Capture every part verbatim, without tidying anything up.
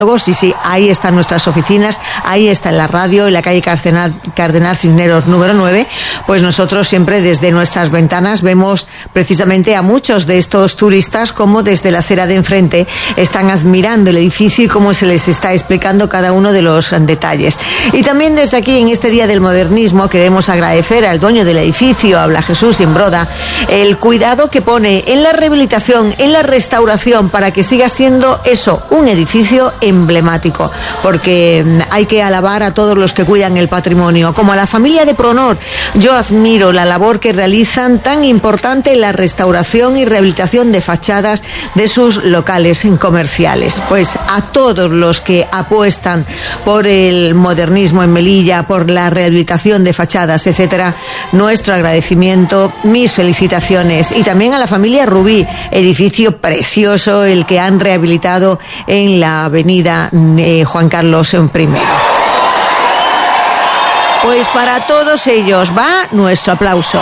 Sí, sí, ahí están nuestras oficinas, ahí está en la radio, en la calle Cardenal, Cardenal Cisneros número nueve. Pues nosotros siempre desde nuestras ventanas vemos precisamente a muchos de estos turistas como desde la acera de enfrente están admirando el edificio y cómo se les está explicando cada uno de los detalles. Y también desde aquí, en este Día del Modernismo, queremos agradecer al dueño del edificio, a Blas Jesús Imbroda, el cuidado que pone en la rehabilitación, en la restauración, para que siga siendo eso, un edificio emblemático, porque hay que alabar a todos los que cuidan el patrimonio, como a la familia de Pronor. Yo admiro la labor que realizan, tan importante en la restauración y rehabilitación de fachadas de sus locales comerciales. Pues a todos los que apuestan por el modernismo en Melilla, por la rehabilitación de fachadas, etcétera, nuestro agradecimiento, mis felicitaciones, y también a la familia Rubí, edificio precioso el que han rehabilitado en la avenida Eh, Juan Carlos primero. Pues para todos ellos va nuestro aplauso.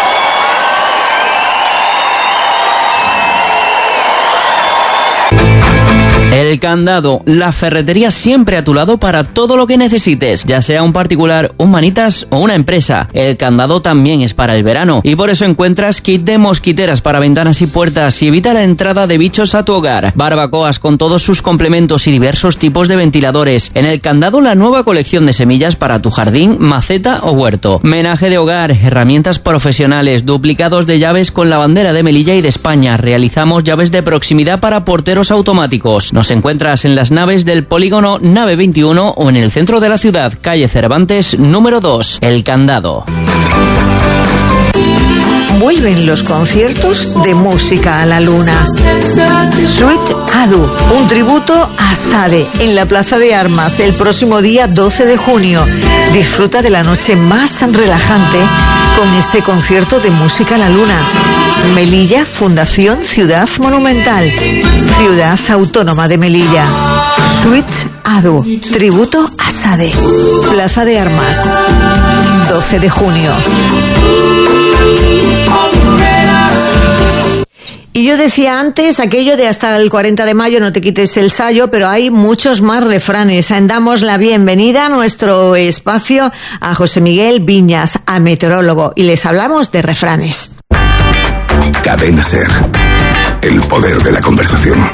El Candado, la ferretería siempre a tu lado para todo lo que necesites, ya sea un particular, un manitas o una empresa. El Candado también es para el verano y por eso encuentras kit de mosquiteras para ventanas y puertas y evita la entrada de bichos a tu hogar. Barbacoas con todos sus complementos y diversos tipos de ventiladores. En El Candado, la nueva colección de semillas para tu jardín, maceta o huerto. Menaje de hogar, herramientas profesionales, duplicados de llaves con la bandera de Melilla y de España. Realizamos llaves de proximidad para porteros automáticos. Nos encuentras en las naves del polígono Nave veintiuno o en el centro de la ciudad, calle Cervantes número dos, El Candado. Vuelven los conciertos de Música a la Luna. Sweet Adu, un tributo a Sade en la Plaza de Armas el próximo día doce de junio. Disfruta de la noche más relajante con este concierto de Música a la Luna. Melilla, Fundación Ciudad Monumental, Ciudad Autónoma de Melilla. Sweet Adu, tributo a Sade. Plaza de Armas, doce de junio. Y yo decía antes aquello de hasta el cuarenta de mayo no te quites el sayo, pero hay muchos más refranes. Damos la bienvenida a nuestro espacio a José Miguel Viñas, a meteorólogo, y les hablamos de refranes. Cadena Ser, el poder de la conversación.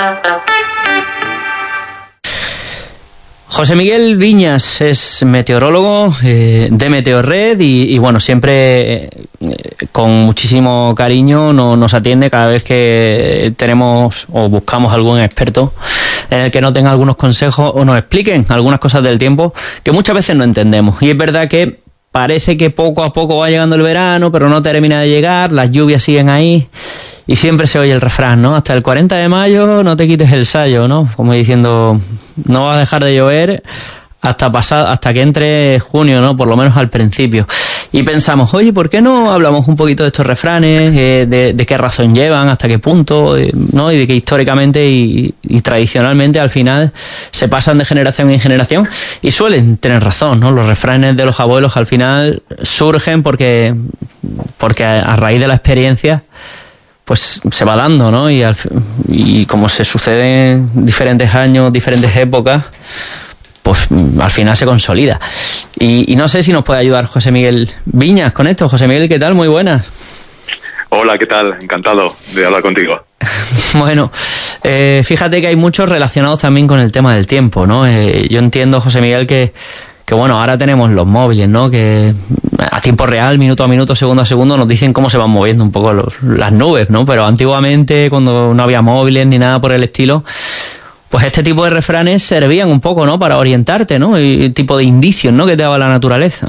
José Miguel Viñas es meteorólogo eh, de Meteorred y, y bueno, siempre eh, con muchísimo cariño no, nos atiende cada vez que tenemos o buscamos algún experto en el que no tenga algunos consejos o nos expliquen algunas cosas del tiempo que muchas veces no entendemos. Y es verdad que parece que poco a poco va llegando el verano, pero no termina de llegar, las lluvias siguen ahí. Y siempre se oye el refrán, ¿no? Hasta el cuarenta de mayo no te quites el sayo, ¿no? Como diciendo, no va a dejar de llover hasta pasar, hasta que entre junio, ¿no? Por lo menos al principio. Y pensamos, oye, ¿por qué no hablamos un poquito de estos refranes? Eh, de, de qué razón llevan, hasta qué punto, eh, ¿no? Y de que históricamente y, y tradicionalmente al final se pasan de generación en generación y suelen tener razón, ¿no? Los refranes de los abuelos al final surgen porque, porque a, a raíz de la experiencia pues se va dando, ¿no? Y, al, y como se sucede en diferentes años, diferentes épocas, pues al final se consolida. Y, y no sé si nos puede ayudar José Miguel Viñas con esto. José Miguel, ¿qué tal? Muy buenas. Hola, ¿qué tal? Encantado de hablar contigo. Bueno, eh, fíjate que hay muchos relacionados también con el tema del tiempo, ¿no? Eh, yo entiendo, José Miguel, que que bueno, ahora tenemos los móviles, ¿no? Que a tiempo real, minuto a minuto, segundo a segundo, nos dicen cómo se van moviendo un poco los, las nubes, ¿no? Pero antiguamente, cuando no había móviles ni nada por el estilo, pues este tipo de refranes servían un poco, ¿no? Para orientarte, ¿no? Y tipo de indicios, ¿no? Que te daba la naturaleza.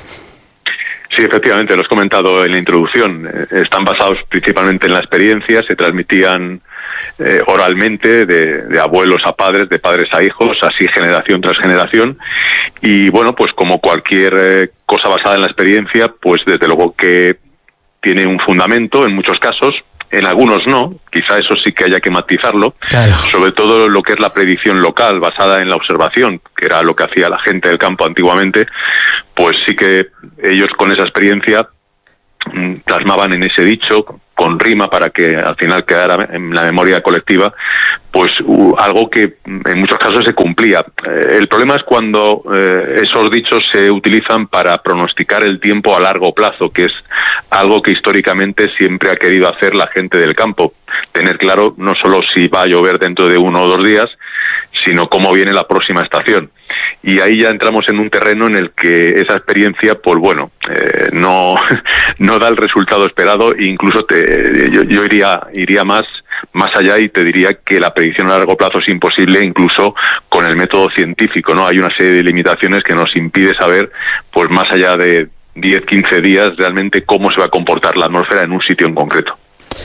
Sí, efectivamente, lo has comentado en la introducción. Eh, están basados principalmente en la experiencia, se transmitían eh, oralmente de, de abuelos a padres, de padres a hijos, así generación tras generación. Y bueno, pues como cualquier eh, cosa basada en la experiencia, pues desde luego que tiene un fundamento en muchos casos. En algunos no, quizá eso sí que haya que matizarlo, claro. Sobre todo lo que es la predicción local basada en la observación, que era lo que hacía la gente del campo antiguamente, pues sí que ellos con esa experiencia plasmaban en ese dicho, con rima para que al final quedara en la memoria colectiva, pues uh, algo que en muchos casos se cumplía. Eh, el problema es cuando eh, esos dichos se utilizan para pronosticar el tiempo a largo plazo, que es algo que históricamente siempre ha querido hacer la gente del campo. Tener claro no solo si va a llover dentro de uno o dos días, sino cómo viene la próxima estación. Y ahí ya entramos en un terreno en el que esa experiencia, pues bueno, eh, no, no da el resultado esperado, e incluso te, yo, yo iría, iría más, más allá y te diría que la predicción a largo plazo es imposible, incluso con el método científico, ¿no? Hay una serie de limitaciones que nos impide saber, pues más allá de diez, quince días, realmente cómo se va a comportar la atmósfera en un sitio en concreto.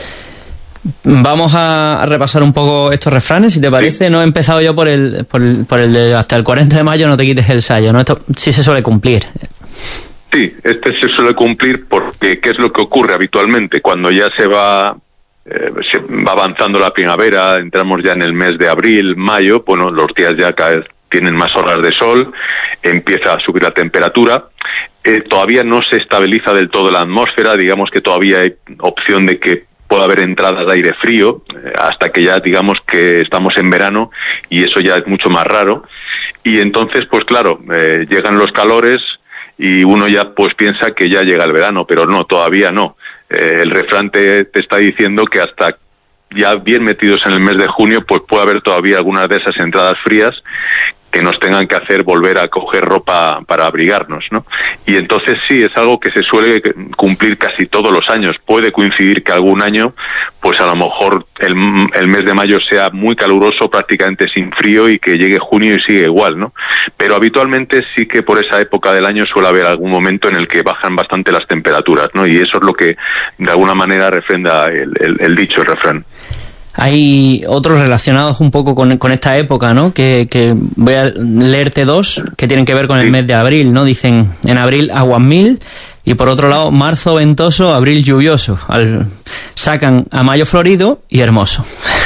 Vamos a, a repasar un poco estos refranes, si te parece. Sí. No he empezado yo por el, por el, por el de hasta el cuarenta de mayo no te quites el sayo, ¿no? Esto sí se suele cumplir. Sí, este se suele cumplir porque ¿qué es lo que ocurre habitualmente? Cuando ya se va, eh, se va avanzando la primavera, entramos ya en el mes de abril, mayo, bueno, los días ya cada vez tienen más horas de sol, empieza a subir la temperatura, eh, todavía no se estabiliza del todo la atmósfera, digamos que todavía hay opción de que puede haber entradas de aire frío, eh, hasta que ya digamos que estamos en verano, y eso ya es mucho más raro. Y entonces, pues claro, eh, llegan los calores y uno ya pues piensa que ya llega el verano, pero no, todavía no. Eh, el refrán te, te está diciendo que hasta ya bien metidos en el mes de junio, pues puede haber todavía algunas de esas entradas frías que nos tengan que hacer volver a coger ropa para abrigarnos, ¿no? Y entonces sí, es algo que se suele cumplir casi todos los años. Puede coincidir que algún año, pues a lo mejor el, el mes de mayo sea muy caluroso, prácticamente sin frío, y que llegue junio y sigue igual, ¿no? Pero habitualmente sí que por esa época del año suele haber algún momento en el que bajan bastante las temperaturas, ¿no? Y eso es lo que de alguna manera refrenda el, el, el dicho, el refrán. Hay otros relacionados un poco con, con esta época, ¿no? Que, que voy a leerte dos que tienen que ver con el sí. mes de abril, ¿no? Dicen, en abril aguas mil, y por otro lado, marzo ventoso, abril lluvioso. Al, sacan a mayo florido y hermoso.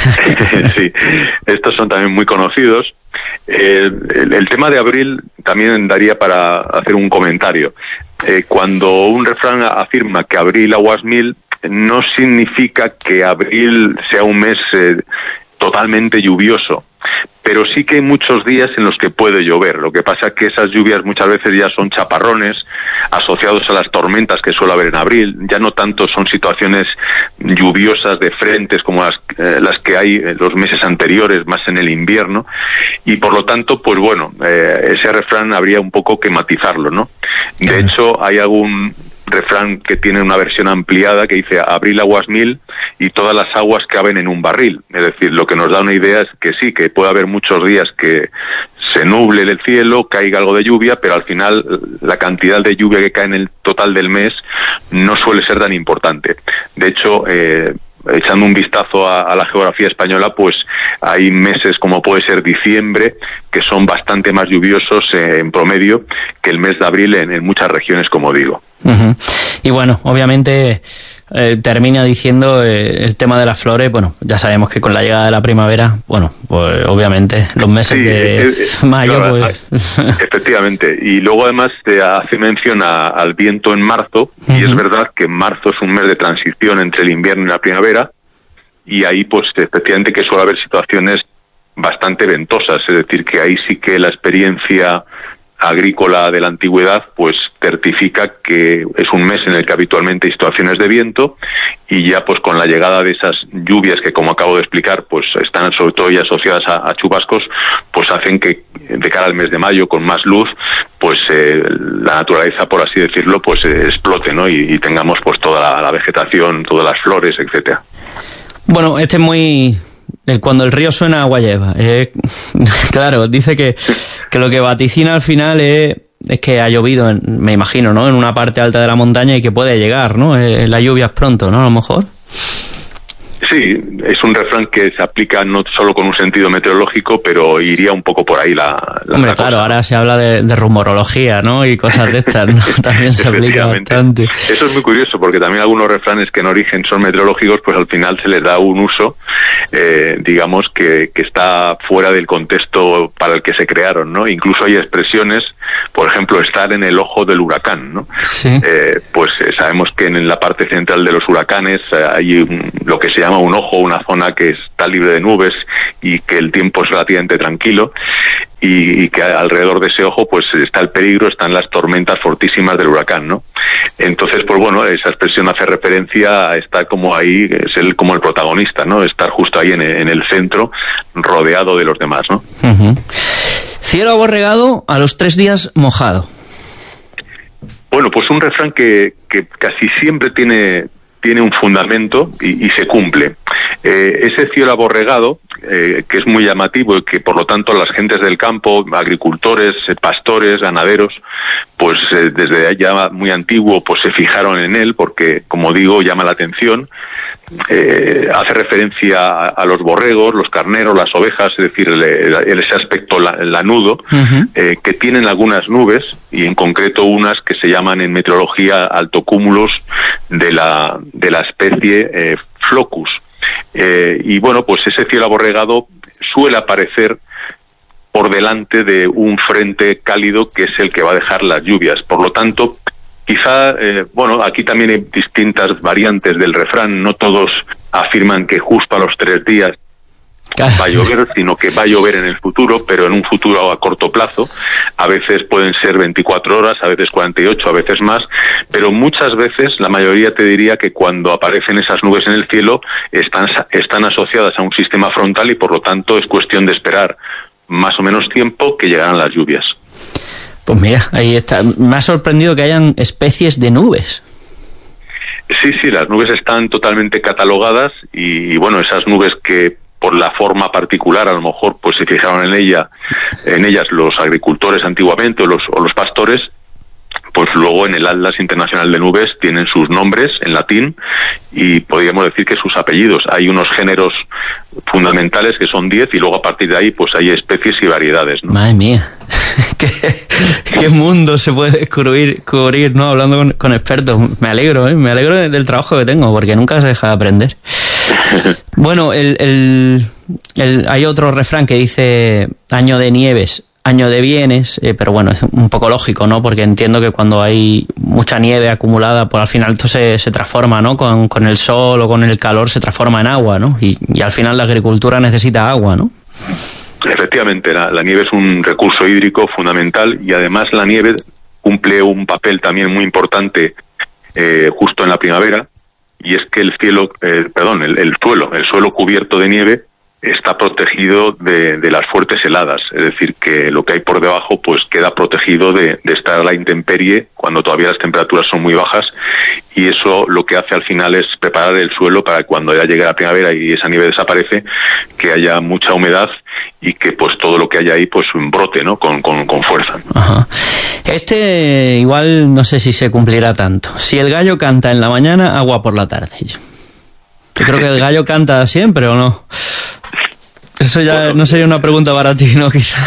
Sí, estos son también muy conocidos. Eh, el, el tema de abril también daría para hacer un comentario. Eh, cuando un refrán afirma que abril aguas mil, no significa que abril sea un mes eh, totalmente lluvioso, pero sí que hay muchos días en los que puede llover. Lo que pasa es que esas lluvias muchas veces ya son chaparrones asociados a las tormentas que suele haber en abril. Ya no tanto son situaciones lluviosas de frentes como las, eh, las que hay en los meses anteriores, más en el invierno, y por lo tanto, pues bueno, eh, ese refrán habría un poco que matizarlo, ¿no? De hecho, hay algún refrán que tiene una versión ampliada que dice abril aguas mil y todas las aguas caben en un barril. Es decir, lo que nos da una idea es que sí, que puede haber muchos días que se nuble el cielo, caiga algo de lluvia, pero al final la cantidad de lluvia que cae en el total del mes no suele ser tan importante. De hecho, eh, echando un vistazo a, a la geografía española, pues hay meses como puede ser diciembre que son bastante más lluviosos eh, en promedio que el mes de abril en, en muchas regiones, como digo. Uh-huh. Y bueno, obviamente eh, termina diciendo eh, el tema de las flores. Bueno, ya sabemos que con la llegada de la primavera, bueno, pues obviamente los meses sí, de eh, eh, mayo, claro, pues... Efectivamente, y luego además te hace mención a, al viento en marzo, uh-huh. y es verdad que marzo es un mes de transición entre el invierno y la primavera, y ahí pues efectivamente que suele haber situaciones bastante ventosas, es decir, que ahí sí que la experiencia agrícola de la antigüedad pues certifica que es un mes en el que habitualmente hay situaciones de viento, y ya pues con la llegada de esas lluvias que, como acabo de explicar, pues están sobre todo ya asociadas a, a chubascos, pues hacen que de cara al mes de mayo, con más luz, pues eh, la naturaleza, por así decirlo, pues eh, explote, ¿no? Y, y tengamos pues toda la, la vegetación, todas las flores, etcétera. Bueno, este es muy... Cuando el río suena, agua lleva. Eh, claro, dice que, que lo que vaticina al final es, es que ha llovido, en, me imagino, ¿no? En una parte alta de la montaña y que puede llegar, ¿no? Eh, la lluvia es pronto, ¿no? A lo mejor. Sí, es un refrán que se aplica no solo con un sentido meteorológico, pero iría un poco por ahí la, la Hombre, la claro, cosa. ahora se habla de, de rumorología, ¿no? Y cosas de estas, ¿no? También se aplica bastante. Eso es muy curioso, porque también algunos refranes que en origen son meteorológicos, pues al final se les da un uso, eh, digamos, que, que está fuera del contexto para el que se crearon, ¿no? Incluso hay expresiones, por ejemplo, estar en el ojo del huracán, ¿no? Sí. Eh, pues eh, sabemos que en la parte central de los huracanes eh, hay un, lo que se llama un ojo, una zona que está libre de nubes y que el tiempo es relativamente tranquilo, y, y que alrededor de ese ojo pues está el peligro, están las tormentas fortísimas del huracán, ¿no? Entonces, pues bueno, esa expresión hace referencia a estar como ahí, es él como el protagonista, ¿no? Estar justo ahí en, en el centro, rodeado de los demás, ¿no? Uh-huh. Cielo aborregado, a los tres días mojado. Bueno, pues un refrán que, que casi siempre tiene, tiene un fundamento y, y se cumple. Eh, ese cielo aborregado, eh, que es muy llamativo y que por lo tanto las gentes del campo, agricultores, eh, pastores, ganaderos, pues eh, desde ya muy antiguo pues se fijaron en él porque, como digo, llama la atención. Eh, hace referencia a, a los borregos, los carneros, las ovejas, es decir, el, el, ese aspecto la, lanudo, uh-huh. eh, que tienen algunas nubes, y en concreto unas que se llaman en meteorología altocúmulos de la, de la especie eh, Flocus. Eh, y bueno, pues ese cielo aborregado suele aparecer por delante de un frente cálido que es el que va a dejar las lluvias. Por lo tanto, quizá, eh, bueno, aquí también hay distintas variantes del refrán, no todos afirman que justo a los tres días va a llover, sino que va a llover en el futuro, pero en un futuro a corto plazo. A veces pueden ser veinticuatro horas, a veces cuarenta y ocho, a veces más, pero muchas veces, la mayoría te diría que cuando aparecen esas nubes en el cielo están, están asociadas a un sistema frontal y por lo tanto es cuestión de esperar más o menos tiempo que llegarán las lluvias. Pues mira, ahí está. Me ha sorprendido que hayan especies de nubes. Sí, sí, las nubes están totalmente catalogadas y, y bueno, esas nubes que por la forma particular a lo mejor pues se fijaron en ella, en ellas los agricultores antiguamente o los, o los pastores, pues luego en el Atlas Internacional de Nubes tienen sus nombres en latín y podríamos decir que sus apellidos. Hay unos géneros fundamentales que son diez y luego a partir de ahí pues hay especies y variedades, ¿no? Madre mía, ¿Qué, qué mundo se puede descubrir, cubrir, ¿no? Hablando con, con expertos. Me alegro, ¿eh? Me alegro de, del trabajo que tengo porque nunca se deja de aprender. Bueno, el, el, el, hay otro refrán que dice año de nieves, año de bienes, eh, pero bueno, es un poco lógico, ¿no? Porque entiendo que cuando hay mucha nieve acumulada, pues al final esto se, se transforma, ¿no? Con, con el sol o con el calor se transforma en agua, ¿no? Y, y al final la agricultura necesita agua, ¿no? Efectivamente, la, la nieve es un recurso hídrico fundamental y además la nieve cumple un papel también muy importante eh, justo en la primavera, y es que el cielo, eh, perdón, el, el suelo, el suelo cubierto de nieve está protegido de, de las fuertes heladas, es decir, que lo que hay por debajo pues queda protegido de, de estar a la intemperie cuando todavía las temperaturas son muy bajas, y eso lo que hace al final es preparar el suelo para que cuando ya llegue la primavera y esa nieve desaparece, que haya mucha humedad y que pues todo lo que haya ahí pues brote, ¿no? Con, con, con fuerza. Ajá. Este igual no sé si se cumplirá tanto. Si el gallo canta en la mañana, agua por la tarde. Yo, yo creo que el gallo canta siempre, ¿o no? Eso ya bueno, no sería una pregunta para ti, ¿no? Quizá.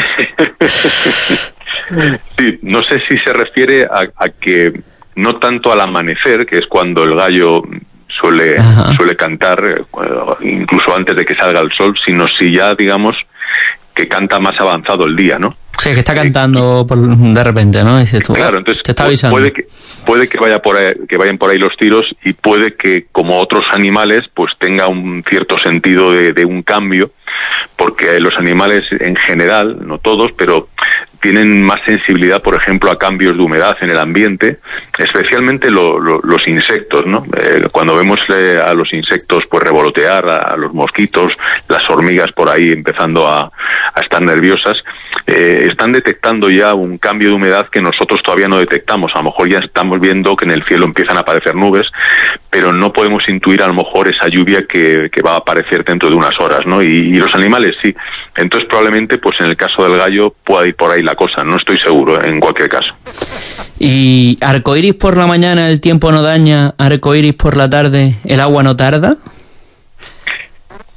Sí, no sé si se refiere a, a que no tanto al amanecer, que es cuando el gallo suele Ajá. suele cantar, incluso antes de que salga el sol, sino si ya, digamos, que canta más avanzado el día, ¿no? Sí, que está cantando por, de repente, ¿no? Dices tú, claro, entonces te está avisando. Puede que, puede que vaya por ahí, que vayan por ahí los tiros, y puede que, como otros animales, pues tenga un cierto sentido de, de un cambio, porque los animales en general, no todos, pero tienen más sensibilidad, por ejemplo, a cambios de humedad en el ambiente, especialmente lo, lo, los insectos, ¿no? Eh, cuando vemos eh, a los insectos pues revolotear, a, a los mosquitos, las hormigas por ahí empezando a, a estar nerviosas, eh, están detectando ya un cambio de humedad que nosotros todavía no detectamos. A lo mejor ya estamos viendo que en el cielo empiezan a aparecer nubes, pero no podemos intuir a lo mejor esa lluvia que, que va a aparecer dentro de unas horas, ¿no? Y, y los animales sí. Entonces probablemente pues en el caso del gallo pueda ir por ahí la cosa, no estoy seguro, en cualquier caso. ¿Y arcoíris por la mañana el tiempo no daña, arcoíris por la tarde el agua no tarda?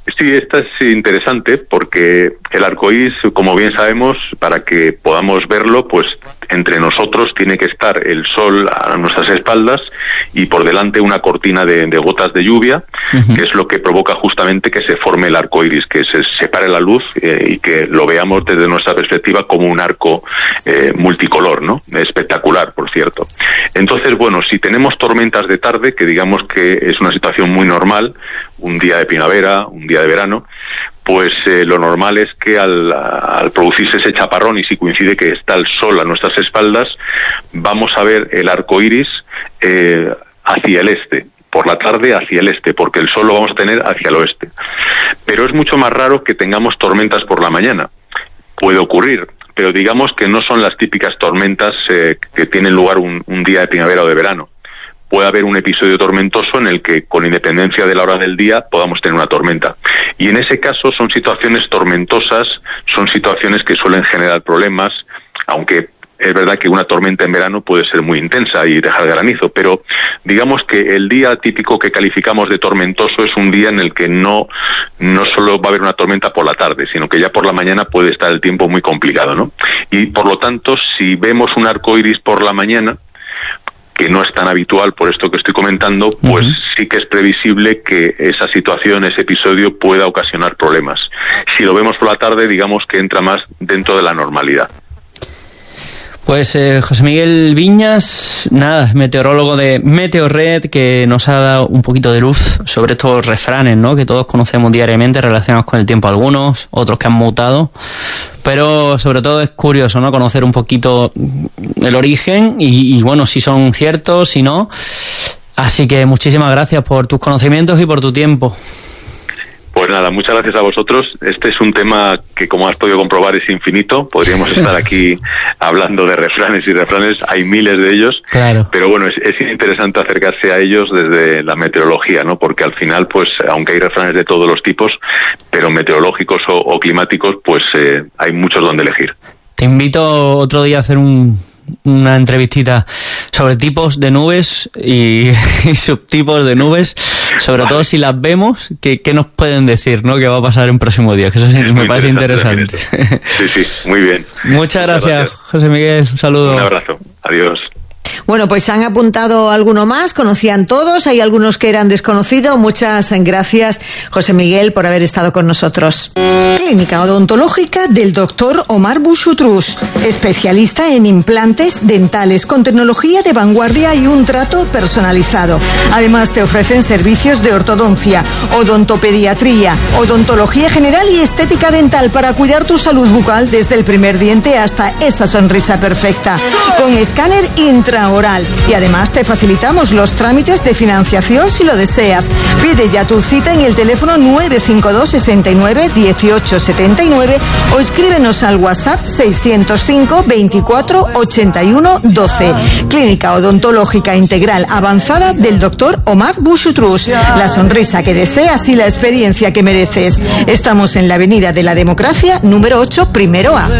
Sí, esta es interesante porque el arcoíris, como bien sabemos, para que podamos verlo, pues entre nosotros tiene que estar el sol a nuestras espaldas y por delante una cortina de, de gotas de lluvia, uh-huh. que es lo que provoca justamente que se forme el arcoíris, que se separe la luz eh, y que lo veamos desde nuestra perspectiva como un arco eh, multicolor, ¿no? Espectacular, por cierto. Entonces, bueno, si tenemos tormentas de tarde, que digamos que es una situación muy normal, un día de primavera, un día de verano, pues eh, lo normal es que al, al producirse ese chaparrón y si coincide que está el sol a nuestras espaldas, vamos a ver el arco iris eh, hacia el este, por la tarde hacia el este, porque el sol lo vamos a tener hacia el oeste. Pero es mucho más raro que tengamos tormentas por la mañana. Puede ocurrir, pero digamos que no son las típicas tormentas eh, que tienen lugar un, un día de primavera o de verano. Puede haber un episodio tormentoso en el que, con independencia de la hora del día, podamos tener una tormenta. Y en ese caso son situaciones tormentosas, son situaciones que suelen generar problemas, aunque es verdad que una tormenta en verano puede ser muy intensa y dejar granizo, pero digamos que el día típico que calificamos de tormentoso es un día en el que no, no solo va a haber una tormenta por la tarde, sino que ya por la mañana puede estar el tiempo muy complicado, ¿no? Y por lo tanto, si vemos un arco iris por la mañana, que no es tan habitual por esto que estoy comentando, pues uh-huh. sí que es previsible que esa situación, ese episodio pueda ocasionar problemas. Si lo vemos por la tarde, digamos que entra más dentro de la normalidad. Pues eh, José Miguel Viñas, nada, meteorólogo de Meteorred, que nos ha dado un poquito de luz sobre estos refranes, ¿no? Que todos conocemos diariamente, relacionados con el tiempo algunos, otros que han mutado, pero sobre todo es curioso, ¿no? Conocer un poquito el origen y, y bueno, si son ciertos, si no. Así que muchísimas gracias por tus conocimientos y por tu tiempo. Pues nada, muchas gracias a vosotros. Este es un tema que, como has podido comprobar, es infinito. Podríamos estar aquí hablando de refranes y refranes, hay miles de ellos. Claro. Pero bueno, es, es interesante acercarse a ellos desde la meteorología, ¿no? Porque al final, pues, aunque hay refranes de todos los tipos, pero meteorológicos o, o climáticos, pues eh, hay muchos donde elegir. Te invito otro día a hacer un... una entrevistita sobre tipos de nubes y, y subtipos de nubes, sobre todo si las vemos, ¿qué, qué nos pueden decir, ¿no? ¿Qué va a pasar en próximos días? Que eso sí, me parece interesante. interesante. Sí, sí, muy bien. Muchas, Muchas gracias, gracias, José Miguel. Un saludo. Un abrazo. Adiós. Bueno, pues han apuntado alguno más, conocían todos, hay algunos que eran desconocidos. Muchas gracias, José Miguel, por haber estado con nosotros. Clínica Odontológica del doctor Omar Bouchoutrous, especialista en implantes dentales con tecnología de vanguardia y un trato personalizado. Además, te ofrecen servicios de ortodoncia, odontopediatría, odontología general y estética dental para cuidar tu salud bucal desde el primer diente hasta esa sonrisa perfecta. Con escáner intraoral. Y además te facilitamos los trámites de financiación si lo deseas. Pide ya tu cita en el teléfono nueve cinco dos, seis nueve, uno ocho siete nueve o escríbenos al WhatsApp seiscientos cinco, veinticuatro, ochenta y uno, doce. Clínica Odontológica Integral Avanzada del doctor Omar Bouchoutrous. La sonrisa que deseas y la experiencia que mereces. Estamos en la Avenida de la Democracia, número ocho, primero A.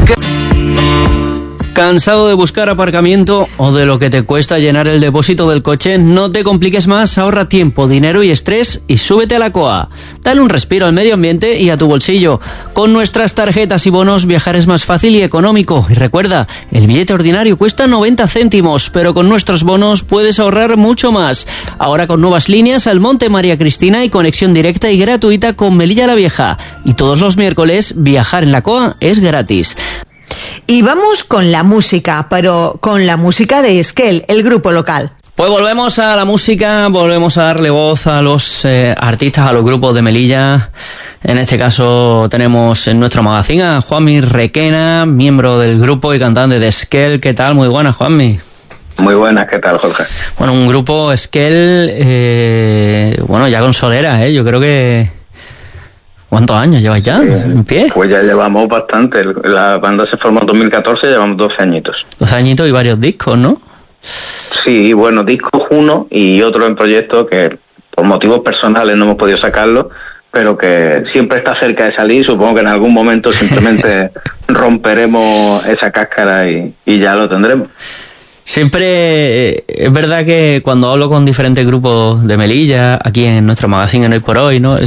¿Cansado de buscar aparcamiento o de lo que te cuesta llenar el depósito del coche? No te compliques más, ahorra tiempo, dinero y estrés y súbete a la C O A. Dale un respiro al medio ambiente y a tu bolsillo. Con nuestras tarjetas y bonos viajar es más fácil y económico. Y recuerda, el billete ordinario cuesta noventa céntimos, pero con nuestros bonos puedes ahorrar mucho más. Ahora con nuevas líneas al Monte María Cristina y conexión directa y gratuita con Melilla la Vieja. Y todos los miércoles viajar en la C O A es gratis. Y vamos con la música, pero con la música de Esquel, el grupo local. Pues volvemos a la música, volvemos a darle voz a los eh, artistas, a los grupos de Melilla. En este caso tenemos en nuestro magazine a Juanmi Requena, miembro del grupo y cantante de Esquel. ¿Qué tal? Muy buenas, Juanmi. Muy buenas, ¿qué tal, Jorge? Bueno, un grupo Esquel, eh, bueno, ya con solera, ¿eh? Yo creo que... ¿Cuántos años lleváis ya eh, en pie? Pues ya llevamos bastante. La banda se formó en dos mil catorce, llevamos doce añitos. doce añitos y varios discos, ¿no? Sí, bueno, discos uno y otro en proyecto que por motivos personales no hemos podido sacarlo, pero que siempre está cerca de salir. Supongo que en algún momento simplemente romperemos esa cáscara y, y ya lo tendremos. Siempre es verdad que cuando hablo con diferentes grupos de Melilla, aquí en nuestro magazine en Hoy por Hoy, ¿no? Es,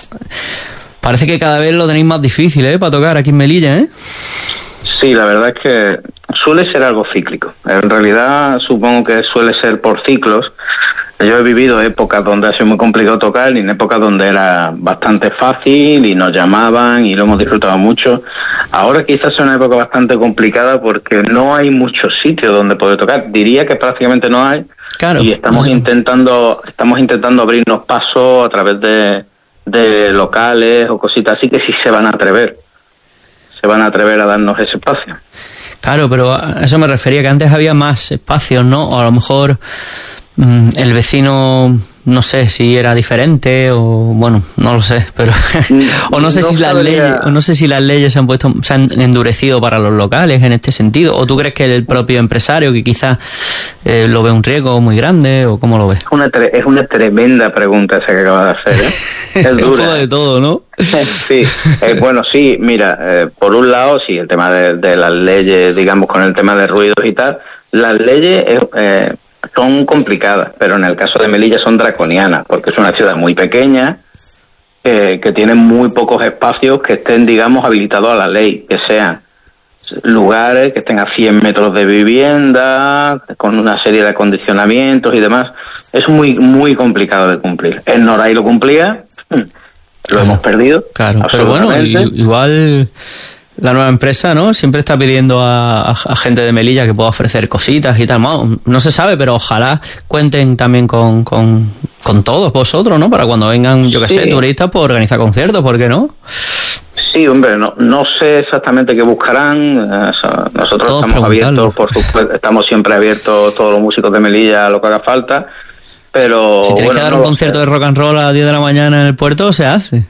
parece que cada vez lo tenéis más difícil, ¿eh? Para tocar aquí en Melilla, ¿eh? Sí, la verdad es que suele ser algo cíclico. En realidad supongo que suele ser por ciclos. Yo he vivido épocas donde ha sido muy complicado tocar y en épocas donde era bastante fácil y nos llamaban y lo hemos disfrutado mucho. Ahora quizás es una época bastante complicada porque no hay muchos sitios donde poder tocar. Diría que prácticamente no hay. Claro, y estamos no sé. intentando estamos intentando abrirnos paso a través de, de locales o cositas así que sí se van a atrever. Se van a atrever a darnos ese espacio. Claro, pero a eso me refería, que antes había más espacios, ¿no? O a lo mejor mmm, el vecino, no sé si era diferente o bueno, no lo sé, pero o no sé no si las sabría... leyes, o no sé si las leyes se han puesto, se han endurecido para los locales en este sentido, o tú crees que el propio empresario que quizás eh, lo ve un riesgo muy grande, o cómo lo ves. Una tre- es una tremenda pregunta esa que acabas de hacer, ¿eh? Es dura. Un poco de todo, ¿no? Sí, eh, bueno, sí, mira, eh, por un lado, sí, el tema de, de las leyes, digamos, con el tema de ruidos y tal, las leyes eh, son complicadas, pero en el caso de Melilla son draconianas, porque es una ciudad muy pequeña, eh, que tiene muy pocos espacios que estén, digamos, habilitados a la ley, que sean lugares que estén a cien metros de vivienda, con una serie de acondicionamientos y demás. Es muy, muy complicado de cumplir. El Noray lo cumplía, lo claro, hemos perdido. Claro, pero bueno, i- igual la nueva empresa, ¿no? Siempre está pidiendo a, a, a gente de Melilla que pueda ofrecer cositas y tal. Bueno, no se sabe, pero ojalá cuenten también con, con, con todos vosotros, ¿no? Para cuando vengan, yo qué Sí. sé, turistas, pues organizar conciertos, ¿por qué no? Sí, hombre, no, no sé exactamente qué buscarán. eh, so- Nosotros Todos estamos preguntarlo. abiertos, por supuesto, estamos siempre abiertos, todos los músicos de Melilla, a lo que haga falta. Pero Si tenéis bueno, que dar no un lo concierto sé. de rock and roll a las diez de la mañana en el puerto, se hace.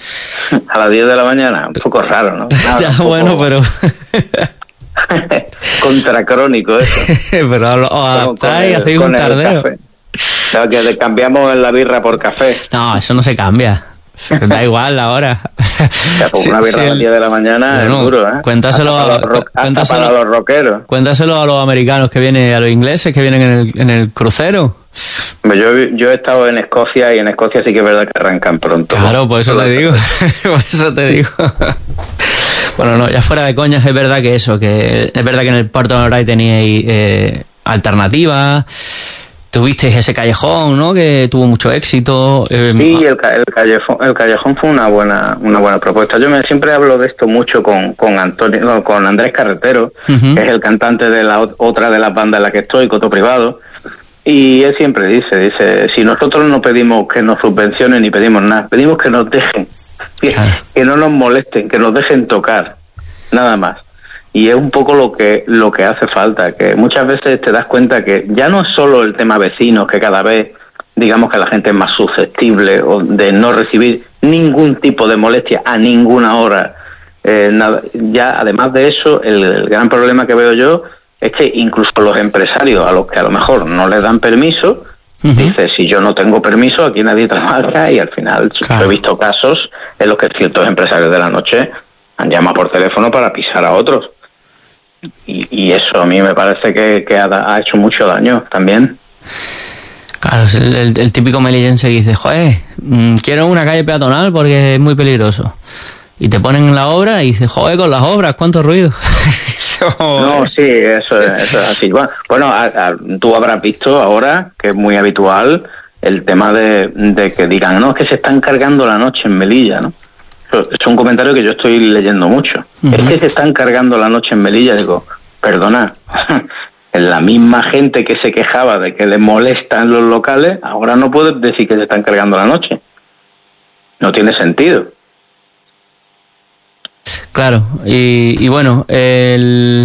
A las diez de la mañana, un poco raro, ¿no? Nada, Ya, un poco bueno, pero... contracrónico eso. pero lo- os Con- adaptáis, con hacéis el- un con el tardeo. café. Claro, que le cambiamos la birra por café. No, eso no se cambia. Da igual la hora. O sea, por Sí, una birra sí, a las el- diez de la mañana Bueno, es duro, ¿eh? cuéntaselo hasta a- para los, rock- hasta cuéntaselo- para los rockeros. Cuéntaselo a los americanos que vienen, a los ingleses que vienen en el, en el crucero. Yo, yo he estado en Escocia y en Escocia sí que es verdad que arrancan pronto. Claro, por eso te digo. Por eso te digo. Bueno, no, ya fuera de coñas, es verdad que eso, que es verdad que en el Puerto de Noray teníais eh, alternativas, tuvisteis ese callejón, ¿no? Que tuvo mucho éxito. Eh, Sí, el, ca- el callejón, el callejón fue una buena, una buena propuesta. Yo me, siempre hablo de esto mucho con, con Antonio, no, con Andrés Carretero, Ujú. que es el cantante de la ot- otra de las bandas en la que estoy, Coto Privado. Y él siempre dice, dice, si nosotros no pedimos que nos subvencionen ni pedimos nada, pedimos que nos dejen, que, Claro. que no nos molesten, que nos dejen tocar, nada más. Y es un poco lo que lo que hace falta, que muchas veces te das cuenta que ya no es solo el tema vecinos, que cada vez digamos que la gente es más susceptible o de no recibir ningún tipo de molestia a ninguna hora. Eh, nada, ya además de eso, el, el gran problema que veo yo es que incluso los empresarios a los que a lo mejor no les dan permiso, Ujú. dice, si yo no tengo permiso, aquí nadie trabaja, y al final Claro. yo he visto casos en los que ciertos empresarios de la noche han llamado por teléfono para pisar a otros. Y, y eso a mí me parece que, que ha, ha hecho mucho daño también. Claro, es el, el- el típico melillense que dice, joder, mm, quiero una calle peatonal porque es muy peligroso. Y te ponen la obra y dices, joder, con las obras, cuánto ruido. No, sí, eso, es- eso es así. Bueno, bueno a- a- tú habrás visto ahora, que es muy habitual, el tema de, de que digan, no, es que se están cargando la noche en Melilla, ¿no? Eso es un comentario que yo estoy leyendo mucho. Ujú. Es que se están cargando la noche en Melilla. Digo, perdona, la misma gente que se quejaba de que les molestan los locales, ahora no puedes decir que se están cargando la noche. No tiene sentido. Claro, y, y bueno, el...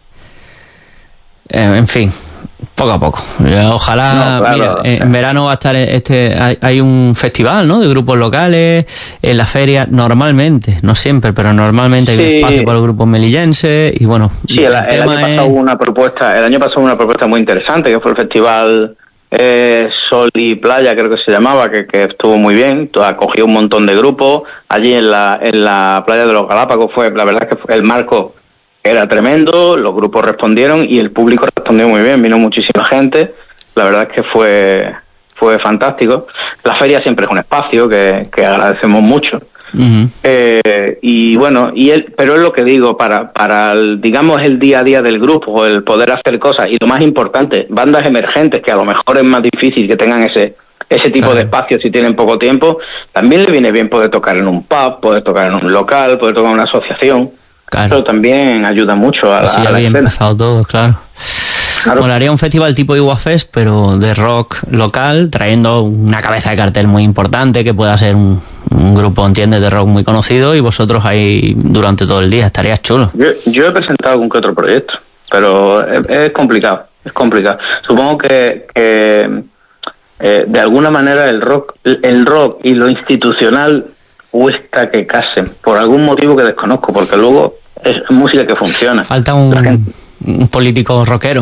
eh, en fin, poco a poco. Ya, ojalá, No, claro. mira, en verano va a estar este, hay, hay un festival, ¿no? De grupos locales, en la feria, normalmente, no siempre, pero normalmente hay un Sí. espacio para los grupos melillenses y bueno, Sí, el, el tema año es- pasado hubo una propuesta, el año pasado hubo una propuesta muy interesante, que fue el festival eh, Sol y Playa, creo que se llamaba, que, que estuvo muy bien, to- acogió un montón de grupos. Allí en la en la playa de los Galápagos fue, la verdad es que fue- el marco era tremendo, los grupos respondieron y el público respondió muy bien, vino muchísima gente. La verdad es que fue fue fantástico. La feria siempre es un espacio que, que agradecemos mucho. Uh-huh. Eh, y bueno, y él, pero es lo que digo, para, para el, digamos, el día a día del grupo, el poder hacer cosas, y lo más importante, bandas emergentes, que a lo mejor es más difícil que tengan ese ese tipo claro. de espacios si tienen poco tiempo, también le viene bien poder tocar en un pub, poder tocar en un local, poder tocar en una asociación. Claro. Eso también ayuda mucho a la, sí, a la había escena. Empezado todo, claro. Claro. Molaría un festival tipo Iguafest, pero de rock local, trayendo una cabeza de cartel muy importante, que pueda ser un, un grupo, entiendes, de rock muy conocido, y vosotros ahí durante todo el día. Estaría chulo. Yo, yo he presentado algún que otro proyecto, pero es, es complicado, es complicado. Supongo que, que eh, de alguna manera el rock, el rock y lo institucional cuesta que casen, por algún motivo que desconozco, porque luego es música que funciona. Falta un, gente... un político rockero.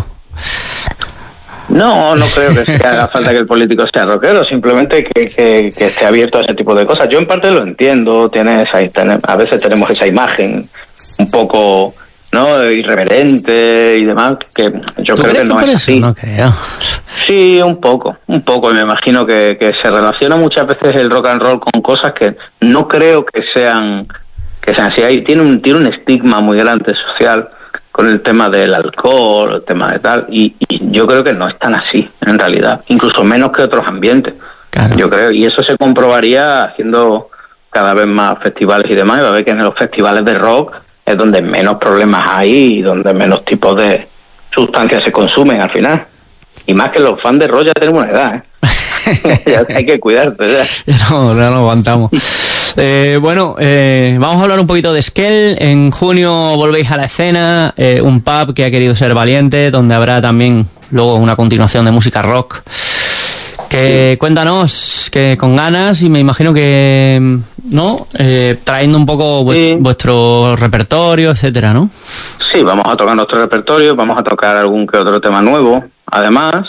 No, no creo que sea, haga falta que el político sea rockero, simplemente que, que, que esté abierto a ese tipo de cosas. Yo en parte lo entiendo, tiene esa, a veces tenemos esa imagen un poco, ¿no?, irreverente y demás, que yo creo que no es así. No creo. Sí, un poco, un poco, y me imagino que, que se relaciona muchas veces el rock and roll con cosas que no creo que sean, que sean así. Ahí tiene un, tiene un estigma muy grande social con el tema del alcohol, el tema de tal, y, y yo creo que no es tan así, en realidad, incluso menos que otros ambientes, claro. Yo creo, y eso se comprobaría haciendo cada vez más festivales y demás, y va a ver que en los festivales de rock es donde menos problemas hay y donde menos tipos de sustancias se consumen al final, y más que los fans de rock ya tenemos una edad, ¿eh? Ya hay que cuidarse, ¿ya? No, no lo aguantamos. Eh, bueno, eh, vamos a hablar un poquito de Skell. En junio volvéis a la escena, eh, un pub que ha querido ser valiente, donde habrá también luego una continuación de música rock. Que sí. Cuéntanos, que con ganas, y me imagino que, ¿no? Eh, trayendo un poco vu- sí. vuestro repertorio, etcétera, ¿no? Sí, vamos a tocar nuestro repertorio, vamos a tocar algún que otro tema nuevo, además.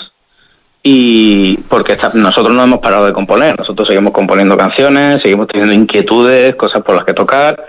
Y porque está, nosotros no hemos parado de componer, nosotros seguimos componiendo canciones, seguimos teniendo inquietudes, cosas por las que tocar,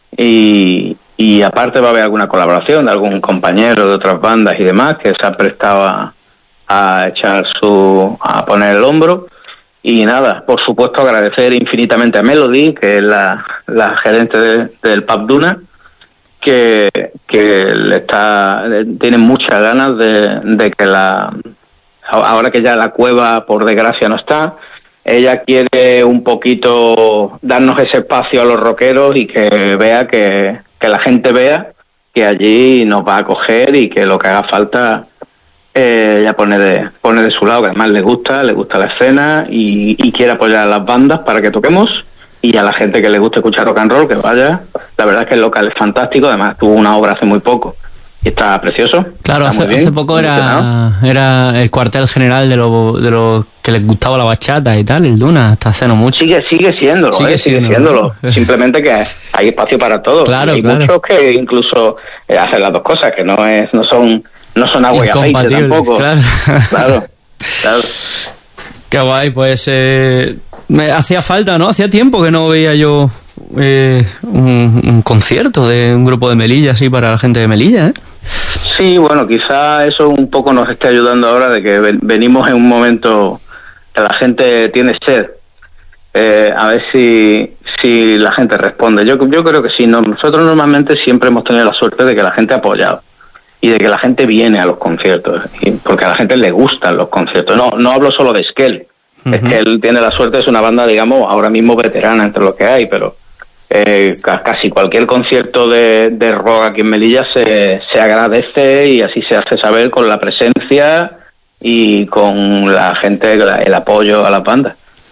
y, y aparte va a haber alguna colaboración de algún compañero de otras bandas y demás que se ha prestado a, a echar su, a poner el hombro. Y nada, por supuesto agradecer infinitamente a Melody, que es la, la gerente de, del Pub Duna, que, que le está, tiene muchas ganas de, de que la... Ahora que ya la cueva, por desgracia, no está, ella quiere un poquito darnos ese espacio a los rockeros y que vea que, que la gente vea que allí nos va a acoger y que lo que haga falta eh, ella pone de, pone de su lado, que además le gusta, le gusta la escena y, y quiere apoyar a las bandas para que toquemos, y a la gente que le guste escuchar rock and roll que vaya. La verdad es que el local es fantástico, además tuvo una obra hace muy poco. Y está precioso. Claro, está hace, hace poco era, era el cuartel general de lo, de lo que les gustaba la bachata y tal, el Duna, hasta hace no mucho. Sigue, sigue siéndolo, sigue, eh, sigue siéndolo. Simplemente que hay espacio para todos. Claro, hay claro. muchos que incluso eh, hacen las dos cosas, que no es, no son, no son agua y aceite tampoco. Claro. Claro, claro. Qué guay, pues eh, me hacía falta, ¿no? Hacía tiempo que no veía yo eh, un, un concierto de un grupo de Melilla así para la gente de Melilla, ¿eh? Sí, bueno, quizá eso un poco nos esté ayudando ahora, de que ven, venimos en un momento que la gente tiene sed. Eh, a ver si si la gente responde. Yo yo creo que sí. No, nosotros normalmente siempre hemos tenido la suerte de que la gente ha apoyado y de que la gente viene a los conciertos, y porque a la gente le gustan los conciertos. No no hablo solo de Skell. Uh-huh. Skell tiene la suerte, es una banda, digamos, ahora mismo veterana entre lo que hay, pero Eh, casi cualquier concierto de, de rock aquí en Melilla se, se agradece, y así se hace saber con la presencia y con la gente, el apoyo a las bandas.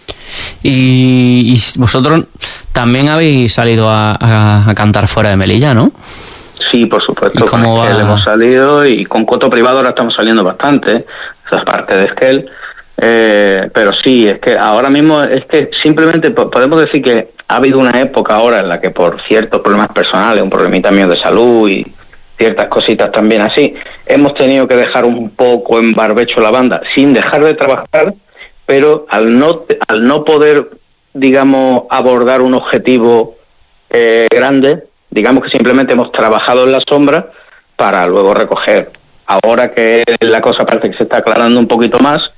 Y, y vosotros también habéis salido a, a, a cantar fuera de Melilla, ¿no? Sí, por supuesto. ¿Y cómo con va? Skell hemos salido, y con Coto Privado ahora estamos saliendo bastante, esa es parte de Skell. Eh, pero sí, es que ahora mismo es que simplemente podemos decir que ha habido una época ahora en la que, por ciertos problemas personales, un problemita mío de salud y ciertas cositas también así, hemos tenido que dejar un poco en barbecho la banda, sin dejar de trabajar, pero al no al no poder, digamos, abordar un objetivo eh, grande, digamos que simplemente hemos trabajado en la sombra para luego recoger. Ahora que la cosa parece que se está aclarando un poquito más,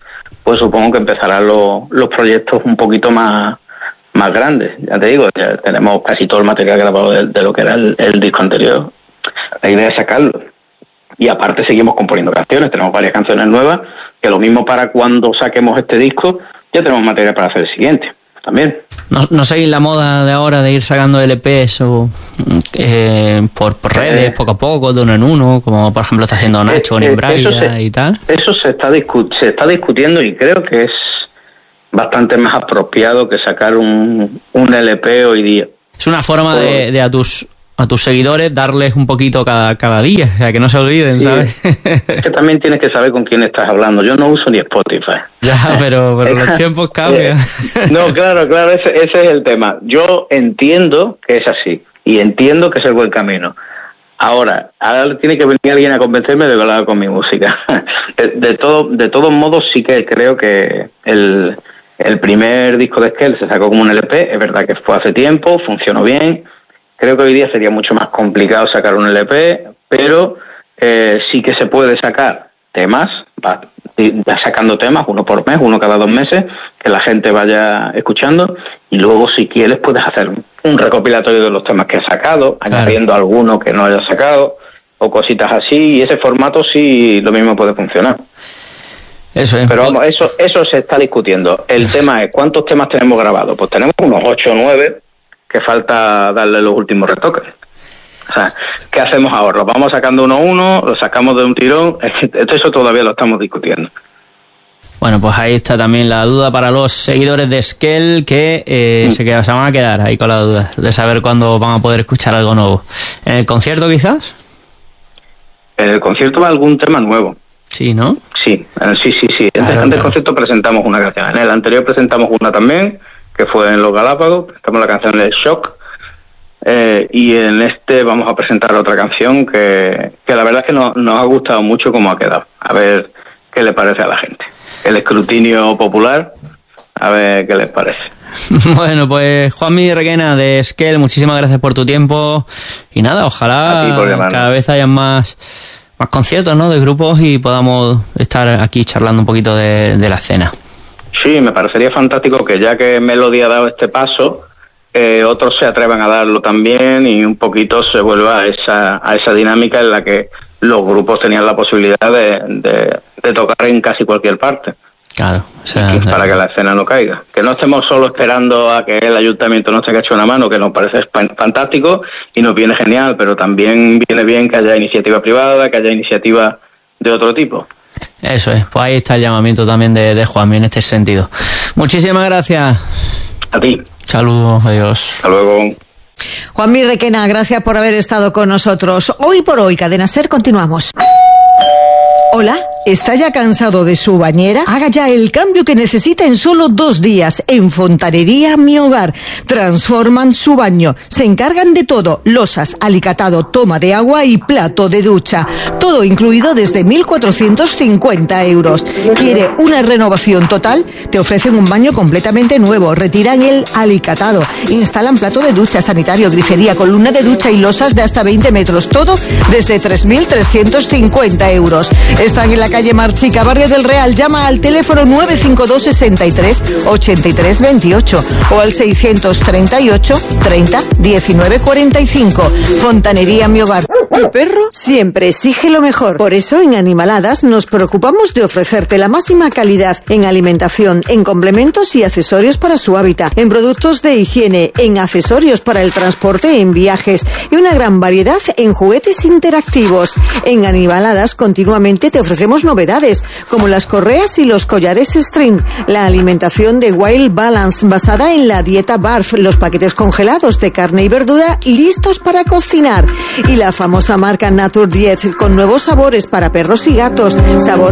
pues supongo que empezarán los, los proyectos un poquito más, más grandes. Ya te digo, ya tenemos casi todo el material grabado de, de lo que era el, el disco anterior. La idea es sacarlo. Y aparte seguimos componiendo canciones, tenemos varias canciones nuevas, que lo mismo para cuando saquemos este disco, ya tenemos material para hacer el siguiente, también. ¿No, no seguís la moda de ahora de ir sacando L Pes o, eh, por, por redes, eh, poco a poco, de uno en uno, como por ejemplo está haciendo Nacho, eh, Nimbraya y tal? Eso se está, discu- se está discutiendo y creo que es bastante más apropiado que sacar un, un L P hoy día. Es una forma por... de, de a tus... a tus seguidores darles un poquito cada, cada día, o sea, que no se olviden, ¿sabes? Sí. Es que también tienes que saber con quién estás hablando. Yo no uso ni Spotify. Ya, pero, pero los tiempos cambian. No, claro, claro, ese, ese es el tema. Yo entiendo que es así y entiendo que es el buen camino. Ahora, ahora tiene que venir alguien a convencerme de que lo haga con mi música. De, de, todo, de todos modos, sí que creo que el, el primer disco de Esquel se sacó como un L P. Es verdad que fue hace tiempo, funcionó bien. Creo que hoy día sería mucho más complicado sacar un L P, pero eh, sí que se puede sacar temas, va, va sacando temas, uno por mes, uno cada dos meses, que la gente vaya escuchando, y luego si quieres puedes hacer un recopilatorio de los temas que has sacado, claro, añadiendo alguno que no hayas sacado, o cositas así, y ese formato sí lo mismo puede funcionar. Eso es. Pero vamos, eso, eso se está discutiendo. El tema es, ¿cuántos temas tenemos grabados? Pues tenemos unos ocho o nueve, que falta darle los últimos retoques. O sea, ¿qué hacemos ahora? ¿Vamos sacando uno a uno? ¿Lo sacamos de un tirón? Eso todavía lo estamos discutiendo. Bueno, pues ahí está también la duda para los seguidores de Esquel, que eh, mm. se, queda, se van a quedar ahí con la duda de saber cuándo van a poder escuchar algo nuevo. ¿En el concierto quizás? En el concierto va algún tema nuevo. Sí, ¿no? Sí, sí, sí, sí. Claro, antes del concierto presentamos una canción. En el anterior presentamos una también, que fue en Los Galápagos, estamos la canción de Shock, eh, y en este vamos a presentar otra canción que, que la verdad es que no, nos ha gustado mucho cómo ha quedado. A ver qué le parece a la gente. El escrutinio popular, a ver qué les parece. Bueno, pues Juanmi Requena de Esquel, muchísimas gracias por tu tiempo, y nada, ojalá cada vez hayan más, más conciertos, ¿no?, de grupos, y podamos estar aquí charlando un poquito de, de la escena. Sí, me parecería fantástico que ya que Melody ha dado este paso, eh, otros se atrevan a darlo también y un poquito se vuelva a esa, a esa dinámica en la que los grupos tenían la posibilidad de, de, de tocar en casi cualquier parte. Claro, o sea, para claro. que la escena no caiga. Que no estemos solo esperando a que el ayuntamiento nos tenga hecho una mano, que nos parece fantástico y nos viene genial, pero también viene bien que haya iniciativa privada, que haya iniciativa de otro tipo. Eso es, pues ahí está el llamamiento también de, de Juanmi en este sentido. Muchísimas gracias. A ti. Saludos, adiós. Hasta luego. Juanmi Requena, gracias por haber estado con nosotros. Hoy por hoy, Cadena SER, continuamos. Hola, ¿está ya cansado de su bañera? Haga ya el cambio que necesita en solo dos días. En Fontanería Mi Hogar. Transforman su baño. Se encargan de todo. Losas, alicatado, toma de agua y plato de ducha. Todo incluido desde mil cuatrocientos cincuenta euros. ¿Quiere una renovación total? Te ofrecen un baño completamente nuevo. Retiran el alicatado. Instalan plato de ducha, sanitario, grifería, columna de ducha y losas de hasta veinte metros. Todo desde tres mil trescientos cincuenta euros. Están en la calle Marchica, Barrio del Real. Llama al teléfono nueve cinco dos, sesenta y tres, ochenta y tres veintiocho o al seiscientos treinta y ocho, treinta, diecinueve cuarenta y cinco. Fontanería Mi Hogar. Tu perro siempre exige lo mejor. Por eso en Animaladas nos preocupamos de ofrecerte la máxima calidad en alimentación, en complementos y accesorios para su hábitat, en productos de higiene, en accesorios para el transporte en viajes y una gran variedad en juguetes interactivos. En Animaladas continuamente te ofrecemos novedades como las correas y los collares string, la alimentación de Wild Balance basada en la dieta Barf, los paquetes congelados de carne y verdura listos para cocinar y la famosa marca Nature Diet con nuevos sabores para perros y gatos, sabor